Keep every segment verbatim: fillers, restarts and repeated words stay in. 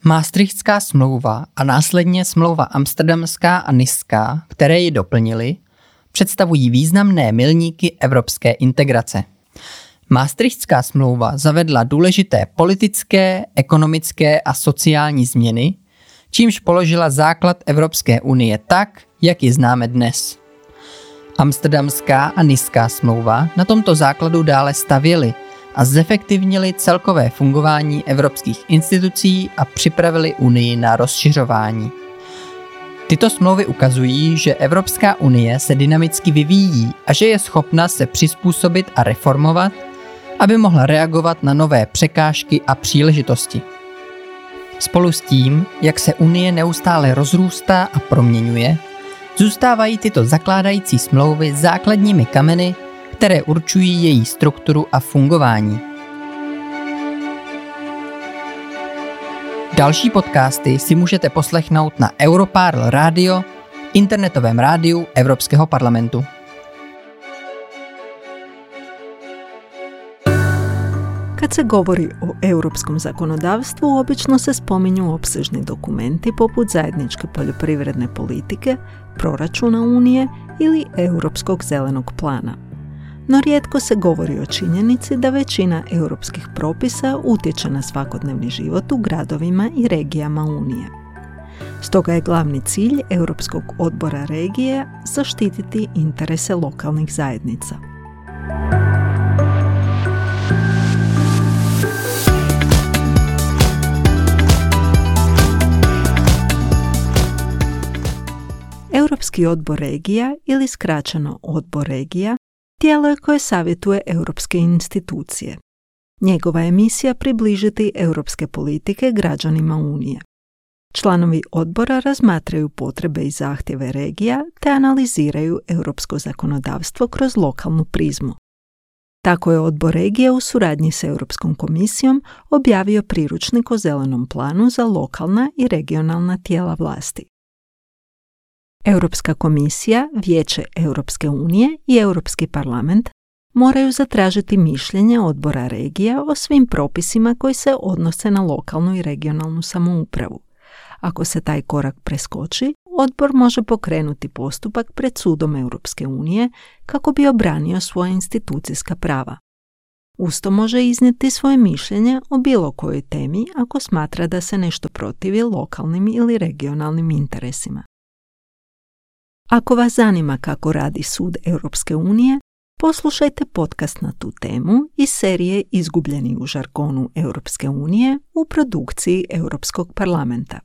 Maastrichtská smlouva a následně smlouva Amsterdamská a Nická, které ji doplnily, představují významné milníky evropské integrace. Maastrichtská smlouva zavedla důležité politické, ekonomické a sociální změny, čímž položila základ Evropské unie tak, jak ji známe dnes. Amsterdamská a Nická smlouva na tomto základu dále stavěly a zefektivnili celkové fungování evropských institucí a připravili Unii na rozšiřování. Tyto smlouvy ukazují, že Evropská unie se dynamicky vyvíjí a že je schopna se přizpůsobit a reformovat, aby mohla reagovat na nové překážky a příležitosti. Spolu s tím, jak se Unie neustále rozrůstá a proměňuje, zůstávají tyto zakládající smlouvy základními kameny, které určují její strukturu a fungování. Další podcasty si můžete poslechnout na Europarl Radio, internetovém rádiu Evropského parlamentu. Kad se govori o europskom zakonodavstvu, obično se spominju opsežni dokumenti poput zajedničke poljoprivredne politike, proračuna Unije ili Europskog zelenog plana. No rijetko se govori o činjenici da većina europskih propisa utječe na svakodnevni život u gradovima i regijama Unije. Stoga je glavni cilj Europskog odbora regije zaštititi interese lokalnih zajednica. Europski odbor regija ili skraćeno odbor regija tijelo je koje savjetuje europske institucije. Njegova je misija približiti europske politike građanima Unije. Članovi odbora razmatraju potrebe i zahtjeve regija te analiziraju europsko zakonodavstvo kroz lokalnu prizmu. Tako je odbor regije u suradnji s Europskom komisijom objavio priručnik o zelenom planu za lokalna i regionalna tijela vlasti. Europska komisija, Vijeće Europske unije i Europski parlament moraju zatražiti mišljenje odbora regija o svim propisima koji se odnose na lokalnu i regionalnu samoupravu. Ako se taj korak preskoči, odbor može pokrenuti postupak pred sudom Europske unije kako bi obranio svoja institucijska prava. Usto može iznijeti svoje mišljenje o bilo kojoj temi ako smatra da se nešto protivi lokalnim ili regionalnim interesima. Ako vas zanima kako radi Sud Europske unije, poslušajte podcast na tu temu iz serije Izgubljeni u žargonu Europske unije u produkciji Europskog parlamenta.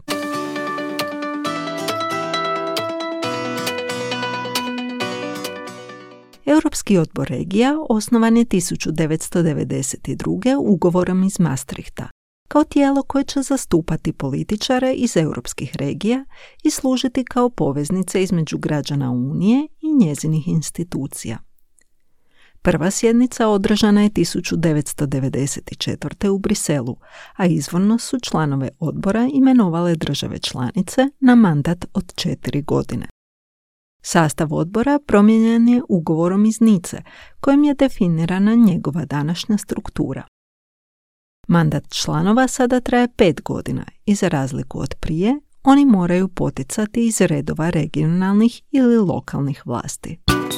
Europski odbor regija osnovan je tisuću devetsto devedeset druge ugovorom iz Maastrichta, kao tijelo koje će zastupati političare iz europskih regija i služiti kao poveznice između građana Unije i njezinih institucija. Prva sjednica održana je tisuću devetsto devedeset četvrte u Briselu, a izvorno su članove odbora imenovale države članice na mandat od četiri godine. Sastav odbora promijenjen je ugovorom iz Nice, kojim je definirana njegova današnja struktura. Mandat članova sada traje pet godina i za razliku od prije, oni moraju poticati iz redova regionalnih ili lokalnih vlasti.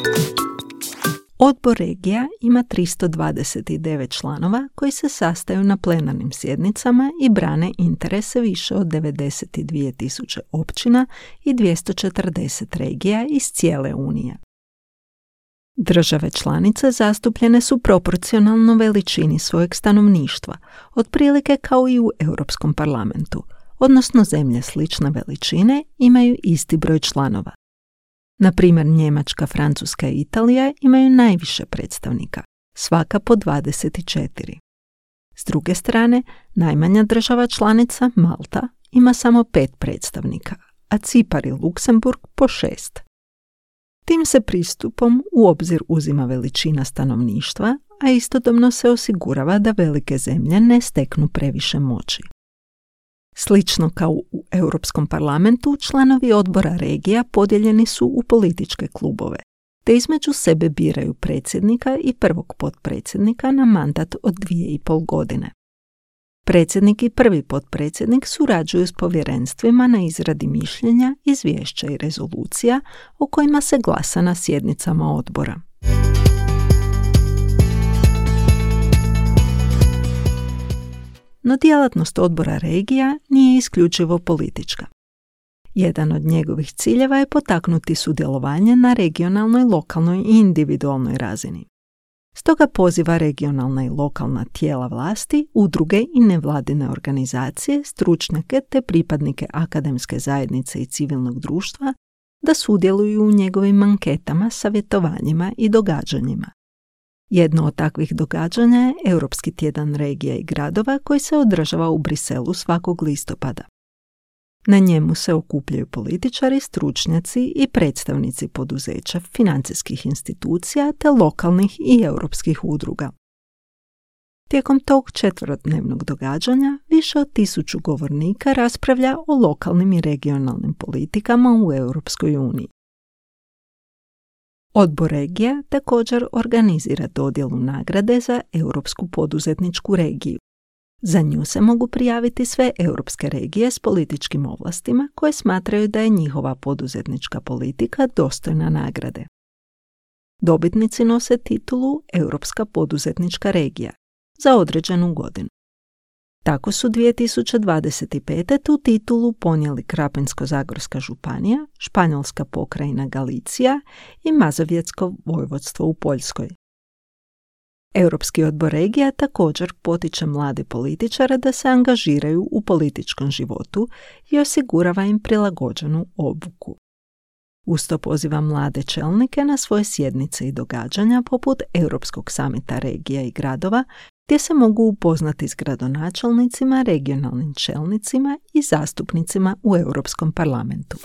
Odbor regija ima tristo dvadeset devet članova koji se sastaju na plenarnim sjednicama i brane interese više od devedeset dvije tisuće općina i dvjesto četrdeset regija iz cijele Unije. Države članice zastupljene su proporcionalno veličini svojeg stanovništva, otprilike kao i u Europskom parlamentu, odnosno zemlje slične veličine imaju isti broj članova. Na primjer, Njemačka, Francuska i Italija imaju najviše predstavnika, svaka po dvadeset četiri. S druge strane, najmanja država članica, Malta, ima samo pet predstavnika, a Cipar i Luksemburg po šest. Tim se pristupom u obzir uzima veličina stanovništva, a istodobno se osigurava da velike zemlje ne steknu previše moći. Slično kao u Europskom parlamentu, članovi odbora regija podijeljeni su u političke klubove, te između sebe biraju predsjednika i prvog potpredsjednika na mandat od dvije i pol godine. Predsjednik i prvi potpredsjednik surađuju s povjerenstvima na izradi mišljenja, izvješća i rezolucija o kojima se glasa na sjednicama odbora. No djelatnost odbora regija nije isključivo politička. Jedan od njegovih ciljeva je potaknuti sudjelovanje na regionalnoj, lokalnoj i individualnoj razini. Stoga poziva regionalna i lokalna tijela vlasti, udruge i nevladine organizacije, stručnjake te pripadnike akademske zajednice i civilnog društva da sudjeluju u njegovim anketama, savjetovanjima i događanjima. Jedno od takvih događanja je Europski tjedan regija i gradova koji se održava u Briselu svakog listopada. Na njemu se okupljaju političari, stručnjaci i predstavnici poduzeća, financijskih institucija te lokalnih i europskih udruga. Tijekom tog četverodnevnog događanja više od tisuću govornika raspravlja o lokalnim i regionalnim politikama u Europskoj uniji. Odbor regija također organizira dodjelu nagrade za Europsku poduzetničku regiju. Za nju se mogu prijaviti sve europske regije s političkim ovlastima koje smatraju da je njihova poduzetnička politika dostojna nagrade. Dobitnici nose titulu Europska poduzetnička regija za određenu godinu. Tako su dvije tisuće dvadeset pete. tu titulu ponijeli Krapinsko-zagorska županija, Španjolska pokrajina Galicija i Mazovjetsko vojvodstvo u Poljskoj. Europski odbor regija također potiče mlade političare da se angažiraju u političkom životu i osigurava im prilagođenu obuku. Uz to poziva mlade čelnike na svoje sjednice i događanja poput Europskog samita regija i gradova, gdje se mogu upoznati s gradonačelnicima, regionalnim čelnicima i zastupnicima u Europskom parlamentu.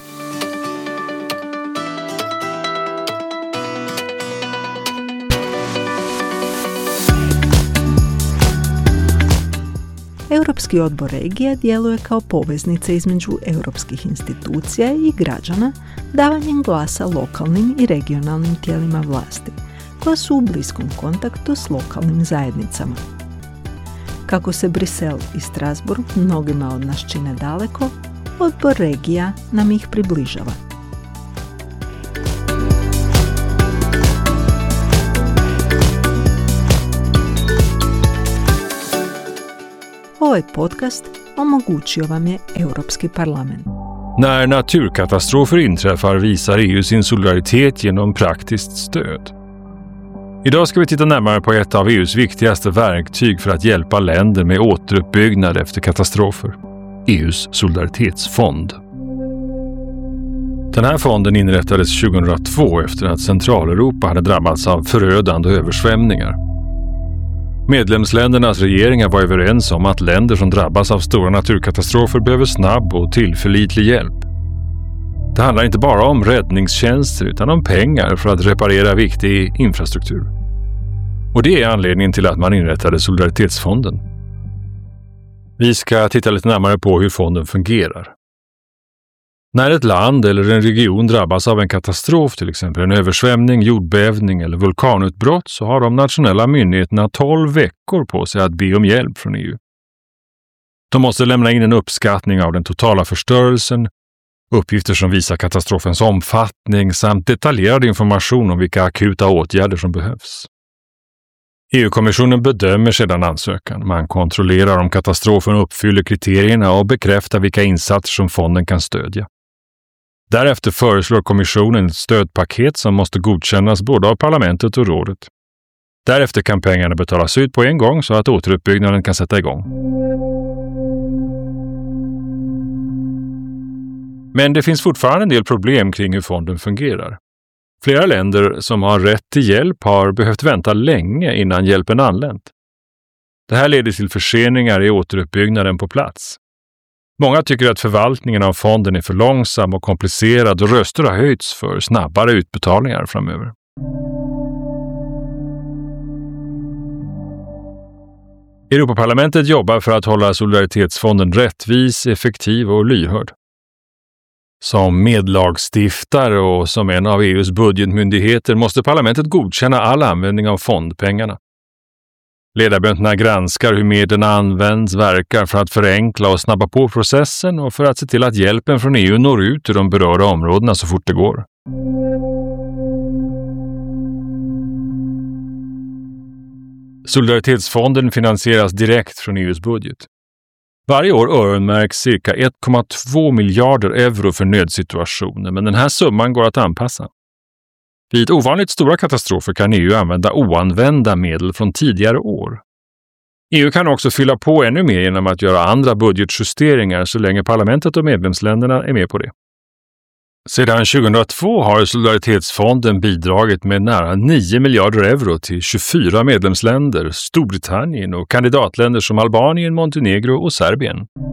Europski odbor regija djeluje kao poveznica između europskih institucija i građana davanjem glasa lokalnim i regionalnim tijelima vlasti, koja su u bliskom kontaktu s lokalnim zajednicama. Kako se Brisel i Strasbourg mnogima od nas čine daleko, odbor regija nam ih približava. Ovaj podcast omogućio vam je Europski parlament. När naturkatastrofer inträffar visar E U sin solidaritet genom praktiskt stöd. Idag ska vi titta närmare på ett av E U:s viktigaste verktyg för att hjälpa länder med återuppbyggnad efter katastrofer. E U:s solidaritetsfond. Den här fonden inrättades tjugohundratvå efter att Centraleuropa hade drabbats av förödande översvämningar. Medlemsländernas regeringar var överens om att länder som drabbas av stora naturkatastrofer behöver snabb och tillförlitlig hjälp. Det handlar inte bara om räddningstjänster utan om pengar för att reparera viktig infrastruktur. Och det är anledningen till att man inrättade Solidaritetsfonden. Vi ska titta lite närmare på hur fonden fungerar. När ett land eller en region drabbas av en katastrof, till exempel en översvämning, jordbävning eller vulkanutbrott, så har de nationella myndigheterna tolv veckor på sig att be om hjälp från E U. De måste lämna in en uppskattning av den totala förstörelsen, uppgifter som visar katastrofens omfattning samt detaljerad information om vilka akuta åtgärder som behövs. E U-kommissionen bedömer sedan ansökan. Man kontrollerar om katastrofen uppfyller kriterierna och bekräftar vilka insatser som fonden kan stödja. Därefter föreslår kommissionen ett stödpaket som måste godkännas både av parlamentet och rådet. Därefter kan pengarna betalas ut på en gång så att återuppbyggnaden kan sätta igång. Men det finns fortfarande en del problem kring hur fonden fungerar. Flera länder som har rätt till hjälp har behövt vänta länge innan hjälpen anlänt. Det här leder till förseningar i återuppbyggnaden på plats. Många tycker att förvaltningen av fonden är för långsam och komplicerad och röster har höjts för snabbare utbetalningar framöver. Europaparlamentet jobbar för att hålla solidaritetsfonden rättvis, effektiv och lyhörd. Som medlagstiftare och som en av E U:s budgetmyndigheter måste parlamentet godkänna all användning av fondpengarna. Ledamöterna granskar hur medlen används, verkar för att förenkla och snabba på processen och för att se till att hjälpen från E U når ut till de berörda områdena så fort det går. Solidaritetsfonden finansieras direkt från E U:s budget. Varje år öronmärks cirka ett komma två miljarder euro för nödsituationer, men den här summan går att anpassa. Vid ovanligt stora katastrofer kan E U använda oanvända medel från tidigare år. E U kan också fylla på ännu mer genom att göra andra budgetjusteringar så länge parlamentet och medlemsländerna är med på det. Sedan tjugohundratvå har Solidaritetsfonden bidragit med nära nio miljarder euro till tjugofyra medlemsländer, Storbritannien och kandidatländer som Albanien, Montenegro och Serbien.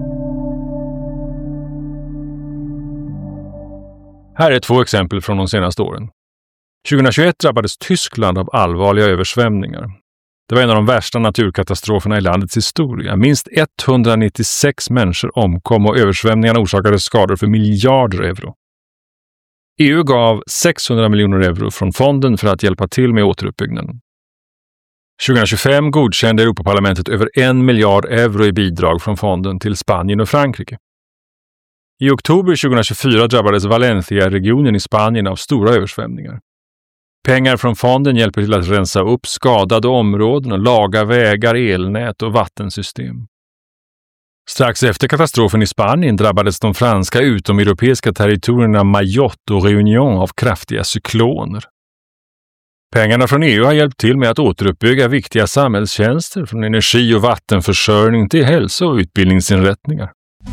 Här är två exempel från de senaste åren. tjugohundratjugoett drabbades Tyskland av allvarliga översvämningar. Det var en av de värsta naturkatastroferna i landets historia. Minst etthundranittiosex människor omkom och översvämningarna orsakade skador för miljarder euro. E U gav sexhundra miljoner euro från fonden för att hjälpa till med återuppbyggnaden. tjugohundratjugofem godkände Europaparlamentet över en miljard euro i bidrag från fonden till Spanien och Frankrike. I oktober tjugohundratjugofyra drabbades Valencia-regionen i Spanien av stora översvämningar. Pengar från fonden hjälper till att rensa upp skadade områden och laga vägar, elnät och vattensystem. Strax efter katastrofen i Spanien drabbades de franska utomeuropeiska territorierna Mayotte och Réunion av kraftiga cykloner. Pengarna från E U har hjälpt till med att återuppbygga viktiga samhällstjänster från energi- och vattenförsörjning till hälso- och utbildningsinrättningar.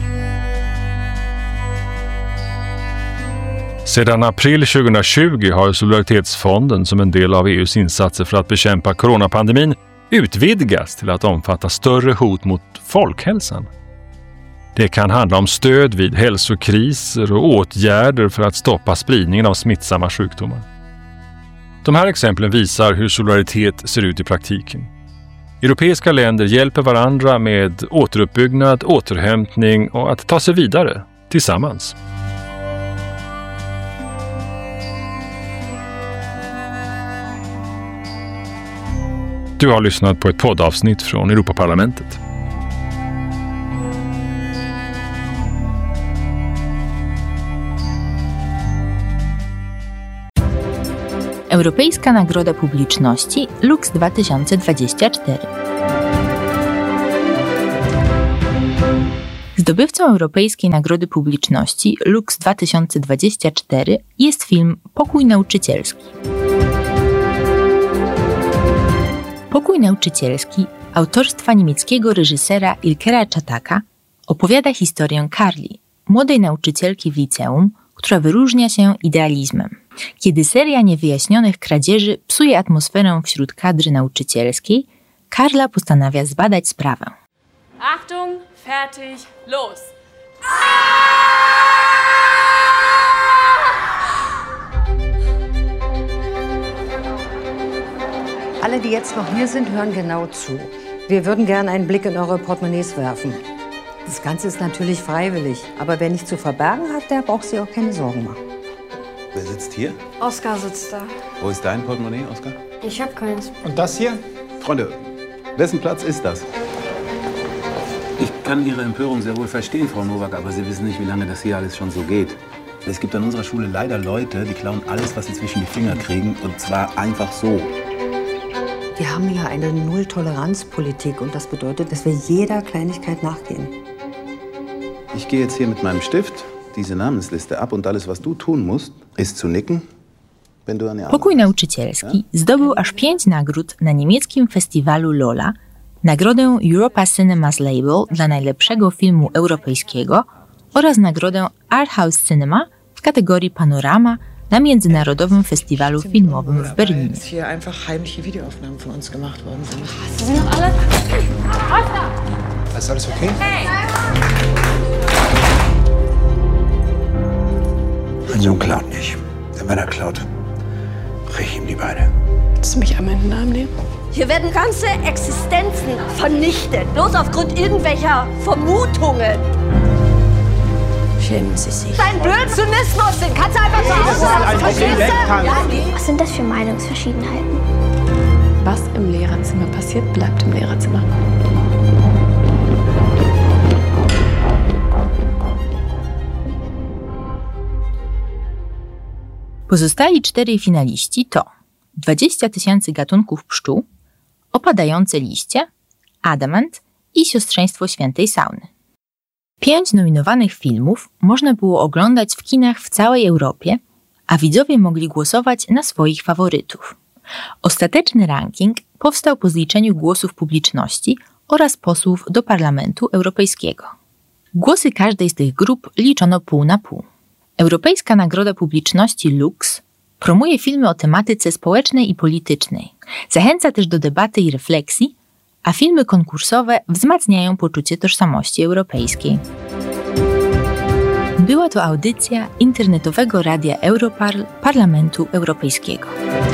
Sedan april tjugohundratjugo har Solidaritetsfonden som en del av E U:s insatser för att bekämpa coronapandemin utvidgats till att omfatta större hot mot folkhälsan. Det kan handla om stöd vid hälsokriser och åtgärder för att stoppa spridningen av smittsamma sjukdomar. De här exemplen visar hur solidaritet ser ut i praktiken. Europeiska länder hjälper varandra med återuppbyggnad, återhämtning och att ta sig vidare tillsammans. Du har lyssnat på ett poddavsnitt från Europaparlamentet. Europejska Nagroda Publiczności Lux dwa tysiące dwadzieścia cztery. Zdobywcą Europejskiej Nagrody Publiczności Lux dwa tysiące dwadzieścia cztery jest film Pokój nauczycielski. Pokój nauczycielski autorstwa niemieckiego reżysera Ilkera Czataka opowiada historię Karli, młodej nauczycielki w liceum, która wyróżnia się idealizmem. Kiedy seria niewyjaśnionych kradzieży psuje atmosferę wśród kadry nauczycielskiej, Karla postanawia zbadać sprawę. Achtung, fertig, los! Alle, die jetzt noch hier sind, hören genau zu. Wir würden gerne einen Blick in eure Portemonnaies werfen. Das Ganze ist natürlich freiwillig, aber wer nicht zu verbergen hat, der braucht sich auch keine Sorgen machen. Wer sitzt hier? Oskar sitzt da. Wo ist dein Portemonnaie, Oskar? Ich hab keins. Und das hier? Freunde, wessen Platz ist das? Ich kann Ihre Empörung sehr wohl verstehen, Frau Nowak, aber Sie wissen nicht, wie lange das hier alles schon so geht. Es gibt an unserer Schule leider Leute, die klauen alles, was sie zwischen die Finger kriegen, und zwar einfach so. Wir haben ja eine Null-Toleranz-Politik und das bedeutet, dass wir jeder Kleinigkeit nachgehen. Ich gehe jetzt hier mit meinem Stift diese Namensliste ab und alles, was du tun musst, ist zu nicken, wenn du an die Pokój nauczycielski zdobył aż pięć nagród na niemieckim festiwalu Lola, nagrodę Europa Cinemas Label dla najlepszego filmu europejskiego oraz nagrodę Art House Cinema w kategorii Panorama na Międzynarodowym Festiwalu Filmowym w Berlinie. Dass hier einfach heimliche Videoaufnahmen von uns gemacht worden sind. Sie sind doch alle... Oskar! Ist alles okay? Hey! Mein Sohn klaut nicht. Denn wenn er klaut, brich ich ihm die Beine. Willst du mich einmal in den Arm nehmen? Hier werden ganze Existenzen vernichtet, bloß aufgrund irgendwelcher Vermutungen. Schämen Sie sich. Dein Blödsinnismus, den kannst du einfach zu Hause lassen, verstehst du? Was sind das für Meinungsverschiedenheiten? Was im Lehrerzimmer passiert, bleibt im Lehrerzimmer. Pozostali cztery finaliści to dwadzieścia tysięcy gatunków pszczół, Opadające liście, Adamant i Siostrzeństwo Świętej Sauny. Pięć nominowanych filmów można było oglądać w kinach w całej Europie, a widzowie mogli głosować na swoich faworytów. Ostateczny ranking powstał po zliczeniu głosów publiczności oraz posłów do Parlamentu Europejskiego. Głosy każdej z tych grup liczono pół na pół. Europejska Nagroda Publiczności Lux promuje filmy o tematyce społecznej i politycznej, zachęca też do debaty i refleksji, a filmy konkursowe wzmacniają poczucie tożsamości europejskiej. Była to audycja internetowego radia Europarl Parlamentu Europejskiego.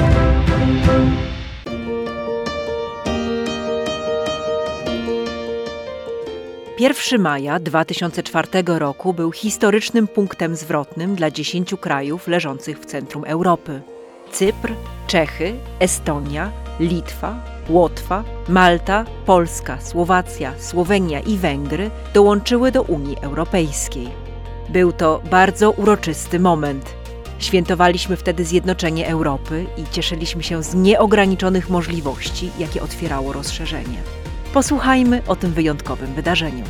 pierwszego maja dwa tysiące czwartego roku był historycznym punktem zwrotnym dla dziesięciu krajów leżących w centrum Europy. Cypr, Czechy, Estonia, Litwa, Łotwa, Malta, Polska, Słowacja, Słowenia i Węgry dołączyły do Unii Europejskiej. Był to bardzo uroczysty moment. Świętowaliśmy wtedy zjednoczenie Europy i cieszyliśmy się z nieograniczonych możliwości, jakie otwierało rozszerzenie. Posłuchajmy o tym wyjątkowym wydarzeniu.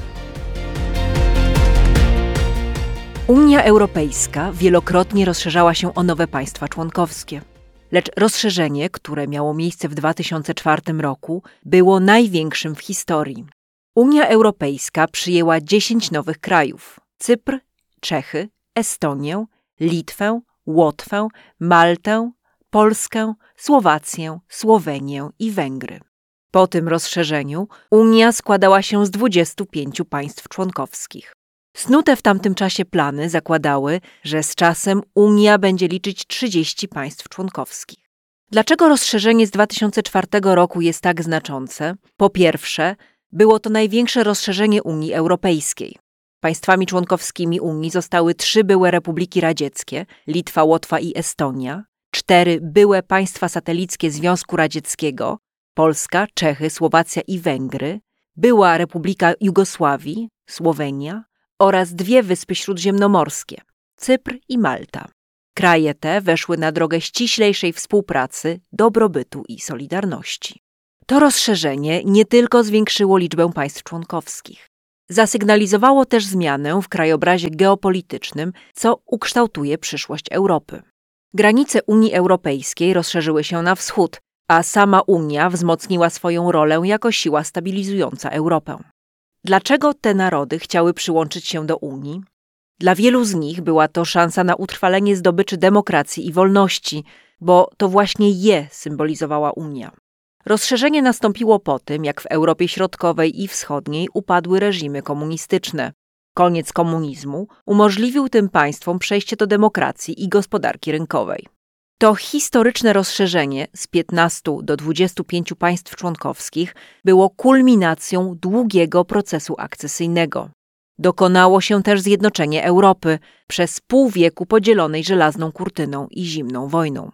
Unia Europejska wielokrotnie rozszerzała się o nowe państwa członkowskie. Lecz rozszerzenie, które miało miejsce w dwa tysiące czwartym roku, było największym w historii. Unia Europejska przyjęła dziesięć nowych krajów: Cypr, Czechy, Estonię, Litwę, Łotwę, Maltę, Polskę, Słowację, Słowenię i Węgry. Po tym rozszerzeniu Unia składała się z dwudziestu pięciu państw członkowskich. Snute w tamtym czasie plany zakładały, że z czasem Unia będzie liczyć trzydzieści państw członkowskich. Dlaczego rozszerzenie z dwa tysiące czwartego roku jest tak znaczące? Po pierwsze, było to największe rozszerzenie Unii Europejskiej. Państwami członkowskimi Unii zostały trzy byłe republiki radzieckie – Litwa, Łotwa i Estonia, cztery byłe państwa satelickie Związku Radzieckiego – Polska, Czechy, Słowacja i Węgry, była Republika Jugosławii – Słowenia oraz dwie wyspy śródziemnomorskie – Cypr i Malta. Kraje te weszły na drogę ściślejszej współpracy, dobrobytu i solidarności. To rozszerzenie nie tylko zwiększyło liczbę państw członkowskich. Zasygnalizowało też zmianę w krajobrazie geopolitycznym, co ukształtuje przyszłość Europy. Granice Unii Europejskiej rozszerzyły się na wschód, a sama Unia wzmocniła swoją rolę jako siła stabilizująca Europę. Dlaczego te narody chciały przyłączyć się do Unii? Dla wielu z nich była to szansa na utrwalenie zdobyczy demokracji i wolności, bo to właśnie je symbolizowała Unia. Rozszerzenie nastąpiło po tym, jak w Europie Środkowej i Wschodniej upadły reżimy komunistyczne. Koniec komunizmu umożliwił tym państwom przejście do demokracji i gospodarki rynkowej. To historyczne rozszerzenie z piętnastu do dwudziestu pięciu państw członkowskich było kulminacją długiego procesu akcesyjnego. Dokonało się też zjednoczenie Europy przez pół wieku podzielonej żelazną kurtyną i zimną wojną.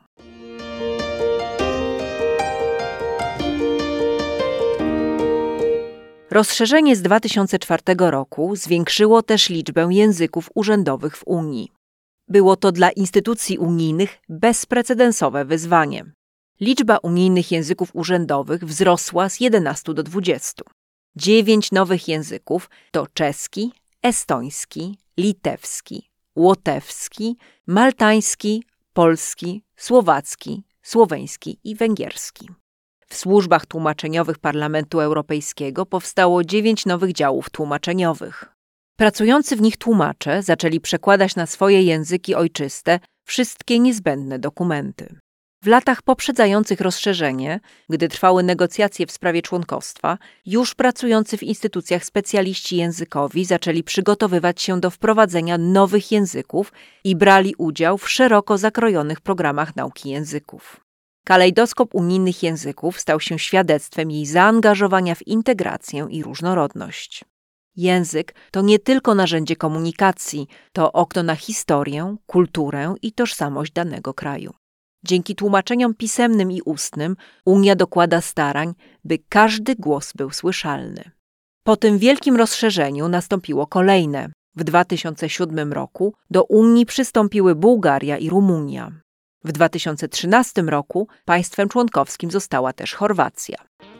Rozszerzenie z dwa tysiące czwartego roku zwiększyło też liczbę języków urzędowych w Unii. Było to dla instytucji unijnych bezprecedensowe wyzwanie. Liczba unijnych języków urzędowych wzrosła z jedenastu do dwudziestu. Dziewięć nowych języków to czeski, estoński, litewski, łotewski, maltański, polski, słowacki, słoweński i węgierski. W służbach tłumaczeniowych Parlamentu Europejskiego powstało dziewięć nowych działów tłumaczeniowych. Pracujący w nich tłumacze zaczęli przekładać na swoje języki ojczyste wszystkie niezbędne dokumenty. W latach poprzedzających rozszerzenie, gdy trwały negocjacje w sprawie członkostwa, już pracujący w instytucjach specjaliści językowi zaczęli przygotowywać się do wprowadzenia nowych języków i brali udział w szeroko zakrojonych programach nauki języków. Kalejdoskop unijnych języków stał się świadectwem jej zaangażowania w integrację i różnorodność. Język to nie tylko narzędzie komunikacji, to okno na historię, kulturę i tożsamość danego kraju. Dzięki tłumaczeniom pisemnym i ustnym Unia dokłada starań, by każdy głos był słyszalny. Po tym wielkim rozszerzeniu nastąpiło kolejne. W dwa tysiące siódmym roku do Unii przystąpiły Bułgaria i Rumunia. W dwa tysiące trzynastym roku państwem członkowskim została też Chorwacja.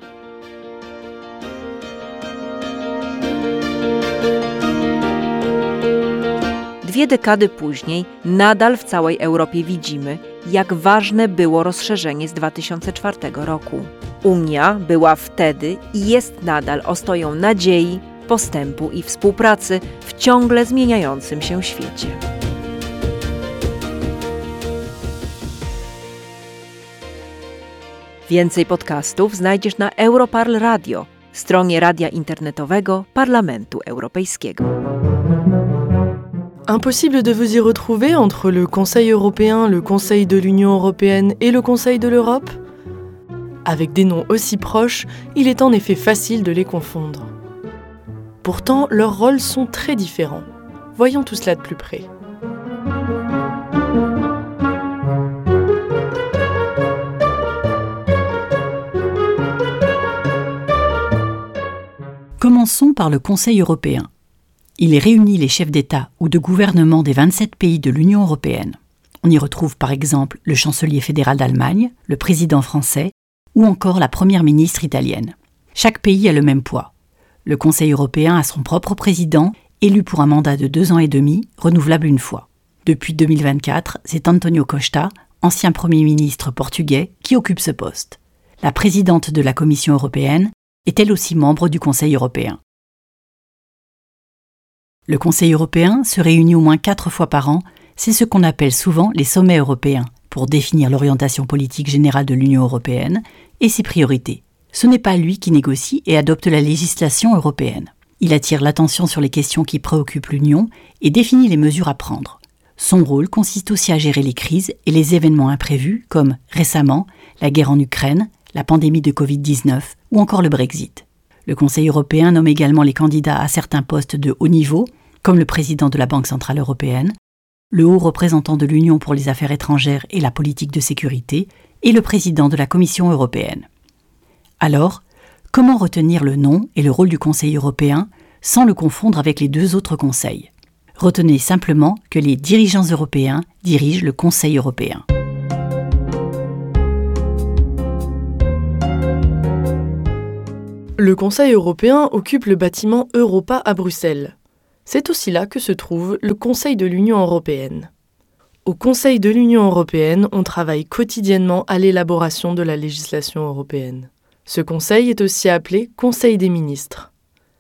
Dwie dekady później nadal w całej Europie widzimy, jak ważne było rozszerzenie z dwa tysiące czwartego roku. Unia była wtedy i jest nadal ostoją nadziei, postępu i współpracy w ciągle zmieniającym się świecie. Więcej podcastów znajdziesz na Europarl Radio, stronie radia internetowego Parlamentu Europejskiego. Impossible de vous y retrouver entre le Conseil européen, le Conseil de l'Union européenne et le Conseil de l'Europe? Avec des noms aussi proches, il est en effet facile de les confondre. Pourtant, leurs rôles sont très différents. Voyons tout cela de plus près. Commençons par le Conseil européen. Il réunit les chefs d'État ou de gouvernement des vingt-sept pays de l'Union européenne. On y retrouve par exemple le chancelier fédéral d'Allemagne, le président français ou encore la première ministre italienne. Chaque pays a le même poids. Le Conseil européen a son propre président, élu pour un mandat de deux ans et demi, renouvelable une fois. Depuis deux mille vingt-quatre, c'est António Costa, ancien Premier ministre portugais, qui occupe ce poste. La présidente de la Commission européenne est elle aussi membre du Conseil européen. Le Conseil européen se réunit au moins quatre fois par an, c'est ce qu'on appelle souvent les sommets européens, pour définir l'orientation politique générale de l'Union européenne et ses priorités. Ce n'est pas lui qui négocie et adopte la législation européenne. Il attire l'attention sur les questions qui préoccupent l'Union et définit les mesures à prendre. Son rôle consiste aussi à gérer les crises et les événements imprévus, comme récemment la guerre en Ukraine, la pandémie de covid dix-neuf ou encore le Brexit. Le Conseil européen nomme également les candidats à certains postes de haut niveau, comme le président de la Banque centrale européenne, le haut représentant de l'Union pour les affaires étrangères et la politique de sécurité, et le président de la Commission européenne. Alors, comment retenir le nom et le rôle du Conseil européen sans le confondre avec les deux autres conseils ? Retenez simplement que les dirigeants européens dirigent le Conseil européen. Le Conseil européen occupe le bâtiment Europa à Bruxelles. C'est aussi là que se trouve le Conseil de l'Union européenne. Au Conseil de l'Union européenne, on travaille quotidiennement à l'élaboration de la législation européenne. Ce conseil est aussi appelé Conseil des ministres. Pourquoi ?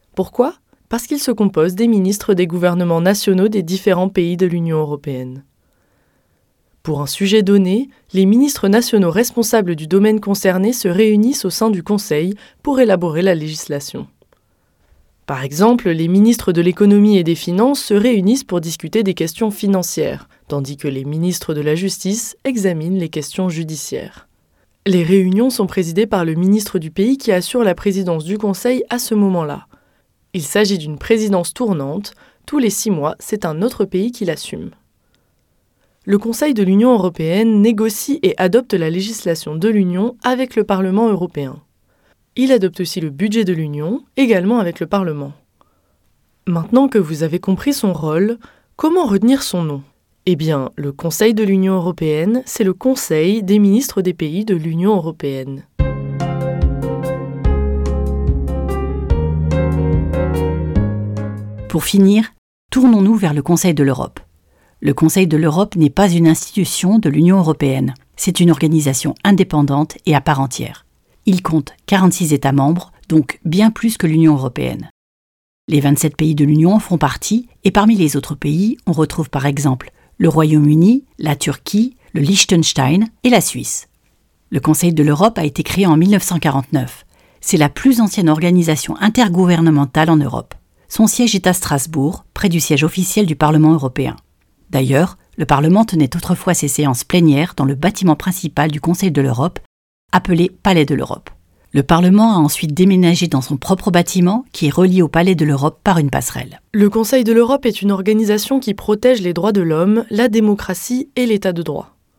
Parce qu'il se compose des ministres des gouvernements nationaux des différents pays de l'Union européenne. Pour un sujet donné, les ministres nationaux responsables du domaine concerné se réunissent au sein du Conseil pour élaborer la législation. Par exemple, les ministres de l'économie et des finances se réunissent pour discuter des questions financières, tandis que les ministres de la justice examinent les questions judiciaires. Les réunions sont présidées par le ministre du pays qui assure la présidence du Conseil à ce moment-là. Il s'agit d'une présidence tournante, tous les six mois, c'est un autre pays qui l'assume. Le Conseil de l'Union européenne négocie et adopte la législation de l'Union avec le Parlement européen. Il adopte aussi le budget de l'Union, également avec le Parlement. Maintenant que vous avez compris son rôle, comment retenir son nom ? Eh bien, le Conseil de l'Union européenne, c'est le Conseil des ministres des pays de l'Union européenne. Pour finir, tournons-nous vers le Conseil de l'Europe. Le Conseil de l'Europe n'est pas une institution de l'Union européenne. C'est une organisation indépendante et à part entière. Il compte quarante-six États membres, donc bien plus que l'Union européenne. Les vingt-sept pays de l'Union en font partie, et parmi les autres pays, on retrouve par exemple le Royaume-Uni, la Turquie, le Liechtenstein et la Suisse. Le Conseil de l'Europe a été créé en mille neuf cent quarante-neuf. C'est la plus ancienne organisation intergouvernementale en Europe. Son siège est à Strasbourg, près du siège officiel du Parlement européen. D'ailleurs, le Parlement tenait autrefois ses séances plénières dans le bâtiment principal du Conseil de l'Europe, appelé Palais de l'Europe. Le Parlement a ensuite déménagé dans son propre bâtiment qui est relié au Palais de l'Europe par une passerelle. Le Conseil de l'Europe est une organisation qui protège les droits de l'homme, la démocratie et l'état de droit.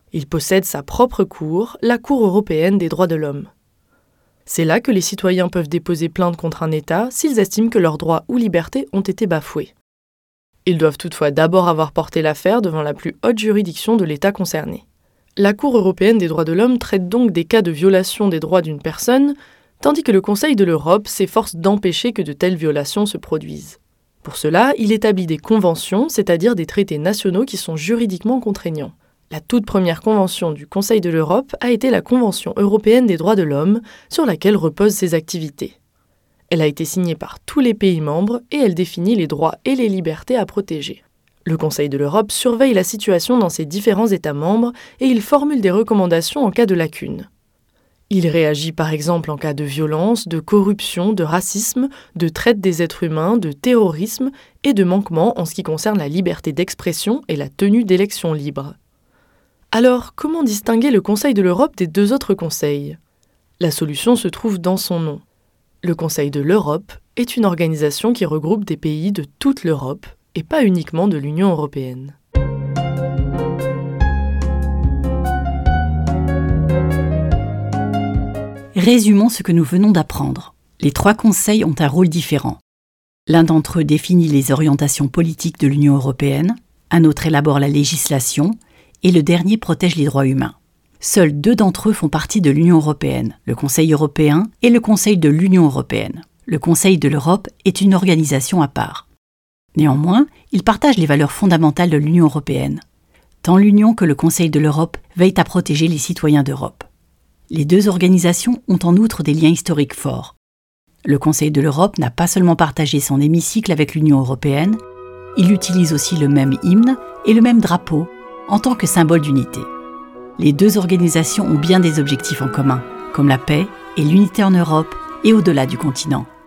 Il possède sa propre cour, la Cour européenne des droits de l'homme. C'est là que les citoyens peuvent déposer plainte contre un État s'ils estiment que leurs droits ou libertés ont été bafoués. Ils doivent toutefois d'abord avoir porté l'affaire devant la plus haute juridiction de l'État concerné. La Cour européenne des droits de l'homme traite donc des cas de violation des droits d'une personne, tandis que le Conseil de l'Europe s'efforce d'empêcher que de telles violations se produisent. Pour cela, il établit des conventions, c'est-à-dire des traités nationaux qui sont juridiquement contraignants. La toute première convention du Conseil de l'Europe a été la Convention européenne des droits de l'homme, sur laquelle reposent ses activités. Elle a été signée par tous les pays membres et elle définit les droits et les libertés à protéger. Le Conseil de l'Europe surveille la situation dans ses différents États membres et il formule des recommandations en cas de lacunes. Il réagit par exemple en cas de violence, de corruption, de racisme, de traite des êtres humains, de terrorisme et de manquement en ce qui concerne la liberté d'expression et la tenue d'élections libres. Alors, comment distinguer le Conseil de l'Europe des deux autres conseils ? La solution se trouve dans son nom. Le Conseil de l'Europe est une organisation qui regroupe des pays de toute l'Europe et pas uniquement de l'Union européenne. Résumons ce que nous venons d'apprendre. Les trois conseils ont un rôle différent. L'un d'entre eux définit les orientations politiques de l'Union européenne, un autre élabore la législation, et le dernier protège les droits humains. Seuls deux d'entre eux font partie de l'Union européenne, le Conseil européen et le Conseil de l'Union européenne. Le Conseil de l'Europe est une organisation à part. Néanmoins, ils partagent les valeurs fondamentales de l'Union européenne. Tant l'Union que le Conseil de l'Europe veillent à protéger les citoyens d'Europe. Les deux organisations ont en outre des liens historiques forts. Le Conseil de l'Europe n'a pas seulement partagé son hémicycle avec l'Union européenne, il utilise aussi le même hymne et le même drapeau en tant que symbole d'unité. Les deux organisations ont bien des objectifs en commun, comme la paix et l'unité en Europe et au-delà du continent.